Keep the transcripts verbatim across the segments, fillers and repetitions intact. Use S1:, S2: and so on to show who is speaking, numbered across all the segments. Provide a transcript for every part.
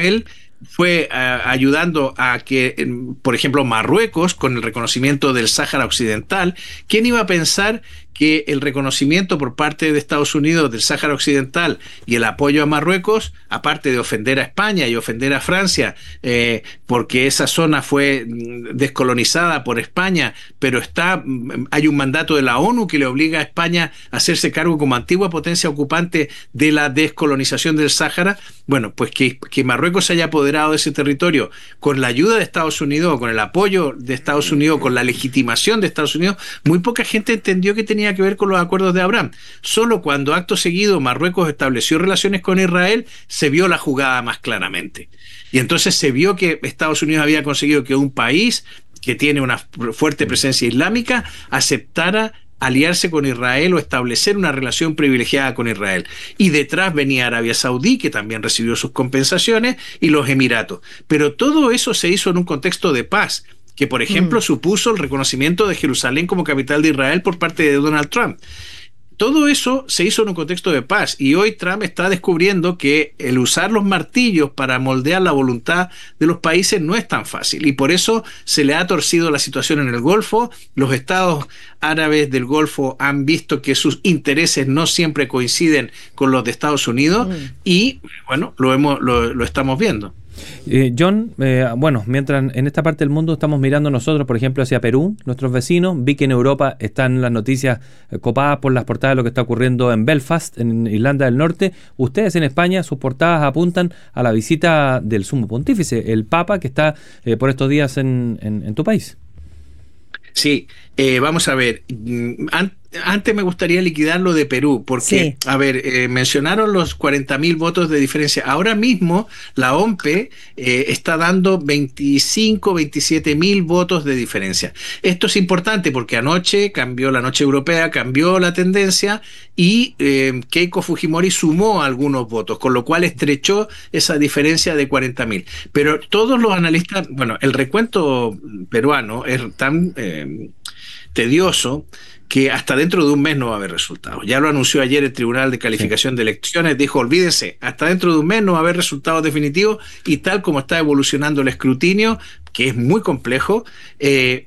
S1: él fue uh, ayudando a que, por ejemplo, Marruecos, con el reconocimiento del Sáhara Occidental, ¿quién iba a pensar que el reconocimiento por parte de Estados Unidos del Sáhara Occidental y el apoyo a Marruecos, aparte de ofender a España y ofender a Francia, eh, porque esa zona fue descolonizada por España, pero está, hay un mandato de la ONU que le obliga a España a hacerse cargo como antigua potencia ocupante de la descolonización del Sáhara? Bueno, pues que, que Marruecos se haya apoderado de ese territorio con la ayuda de Estados Unidos, con el apoyo de Estados Unidos, con la legitimación de Estados Unidos, muy poca gente entendió que tenía que ver con los acuerdos de Abraham. Solo cuando acto seguido Marruecos estableció relaciones con Israel se vio la jugada más claramente. Y entonces se vio que Estados Unidos había conseguido que un país que tiene una fuerte presencia islámica aceptara aliarse con Israel o establecer una relación privilegiada con Israel. Y detrás venía Arabia Saudí, que también recibió sus compensaciones, y los Emiratos. Pero todo eso se hizo en un contexto de paz, que por ejemplo mm. supuso el reconocimiento de Jerusalén como capital de Israel por parte de Donald Trump. Todo eso se hizo en un contexto de paz, y hoy Trump está descubriendo que el usar los martillos para moldear la voluntad de los países no es tan fácil, y por eso se le ha torcido la situación en el Golfo. Los estados árabes del Golfo han visto que sus intereses no siempre coinciden con los de Estados Unidos, mm. y bueno, lo, hemos, lo, lo estamos viendo.
S2: Eh, John, eh, bueno, mientras en esta parte del mundo estamos mirando nosotros, por ejemplo, hacia Perú, nuestros vecinos, vi que en Europa están las noticias eh, copadas por las portadas de lo que está ocurriendo en Belfast, en Irlanda del Norte. Ustedes en España, sus portadas apuntan a la visita del Sumo Pontífice, el Papa, que está eh, por estos días en, en, en tu país.
S1: Sí, eh, vamos a ver, An- antes me gustaría liquidar lo de Perú, porque, sí. a ver, eh, mencionaron los cuarenta mil votos de diferencia. Ahora mismo la O M P E eh, está dando veinticinco, veintisiete mil votos de diferencia. Esto es importante porque anoche cambió, la noche europea cambió la tendencia, y eh, Keiko Fujimori sumó algunos votos, con lo cual estrechó esa diferencia de cuarenta mil. Pero todos los analistas, bueno, el recuento peruano es tan eh, tedioso que hasta dentro de un mes no va a haber resultados. Ya lo anunció ayer el Tribunal de Calificación sí. de Elecciones, dijo, olvídense, hasta dentro de un mes no va a haber resultados definitivos, y tal como está evolucionando el escrutinio, que es muy complejo, eh,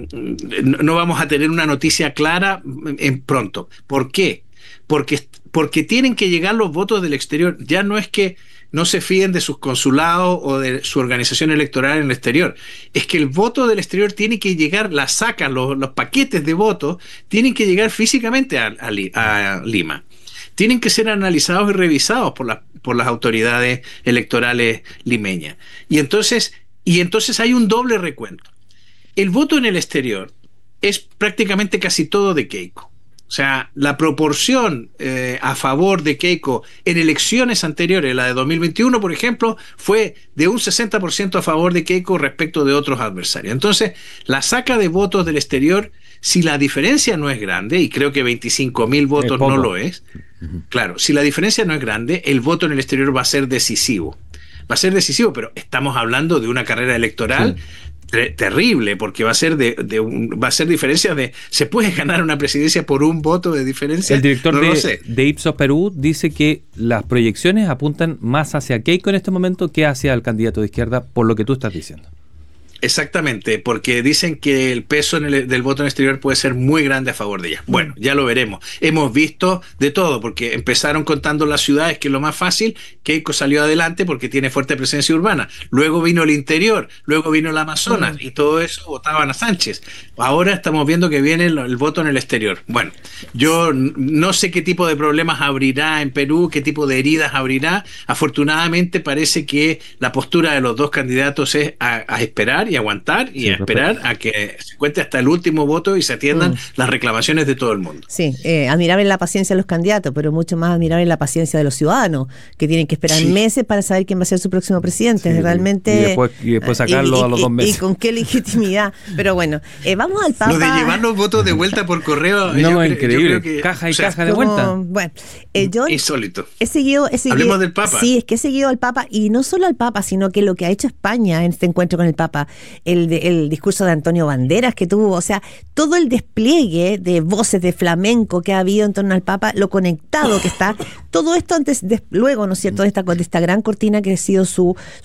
S1: no vamos a tener una noticia clara en pronto. ¿Por qué? Porque, porque tienen que llegar los votos del exterior. Ya no es que no se fíen de sus consulados o de su organización electoral en el exterior. Es que el voto del exterior tiene que llegar, la sacan, los, los paquetes de votos tienen que llegar físicamente a, a, a Lima. Tienen que ser analizados y revisados por, la, por las autoridades electorales limeñas. Y entonces, y entonces hay un doble recuento. El voto en el exterior es prácticamente casi todo de Keiko. O sea, la proporción eh, a favor de Keiko en elecciones anteriores, la de dos mil veintiuno, por ejemplo, fue de un sesenta por ciento a favor de Keiko respecto de otros adversarios. Entonces, la saca de votos del exterior, si la diferencia no es grande, y creo que veinticinco mil votos no lo es, uh-huh. claro, si la diferencia no es grande, el voto en el exterior va a ser decisivo. Va a ser decisivo, pero estamos hablando de una carrera electoral sí. terrible, porque va a ser de, de un, va a ser diferencia de, ¿se puede ganar una presidencia por un voto de diferencia?
S2: El director
S1: no
S2: de,
S1: lo sé.
S2: de Ipsos Perú dice que las proyecciones apuntan más hacia Keiko en este momento que hacia el candidato de izquierda, por lo que tú estás diciendo.
S1: Exactamente, porque dicen que el peso en el, del voto en el exterior puede ser muy grande a favor de ella. Bueno, ya lo veremos. Hemos visto de todo, porque empezaron contando las ciudades, que es lo más fácil. Keiko salió adelante porque tiene fuerte presencia urbana. Luego vino el interior, luego vino el Amazonas, y todo eso votaban a Sánchez. Ahora estamos viendo que viene el, el voto en el exterior. Bueno, yo no sé qué tipo de problemas abrirá en Perú, qué tipo de heridas abrirá. Afortunadamente parece que la postura de los dos candidatos es a, a esperar y aguantar y sí, a esperar perfecto. a que se cuente hasta el último voto y se atiendan mm. las reclamaciones de todo el mundo.
S3: Sí, eh, admirable la paciencia de los candidatos, pero mucho más admirable la paciencia de los ciudadanos, que tienen que esperar sí. meses para saber quién va a ser su próximo presidente. Sí, realmente
S2: y después, y después sacarlo y, y, a los dos meses.
S3: Y con qué legitimidad. Pero bueno, eh, vamos al Papa.
S1: Lo de llevar los votos de vuelta por correo.
S2: No, es increíble. Que, caja y o sea, caja de
S3: como,
S2: vuelta.
S3: Bueno, eh, yo
S1: insólito.
S3: He seguido, he seguido,
S1: Hablemos del Papa.
S3: Sí, es que he seguido al Papa, y no solo al Papa, sino que lo que ha hecho España en este encuentro con el Papa, el, de, el discurso de Antonio Banderas que tuvo, o sea, todo el despliegue de voces de flamenco que ha habido en torno al Papa, lo conectado que está, todo esto antes, de, luego, ¿no es cierto?, de esta, de esta gran cortina que ha sido su,